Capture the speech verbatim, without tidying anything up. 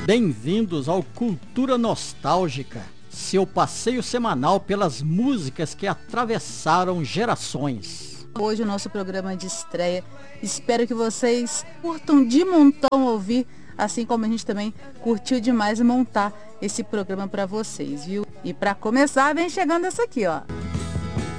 Bem-vindos ao Cultura Nostálgica, seu passeio semanal pelas músicas que atravessaram gerações. Hoje o nosso programa de estreia, espero que vocês curtam de montão ouvir, assim como a gente também curtiu demais montar esse programa para vocês, viu? E para começar, vem chegando essa aqui, ó.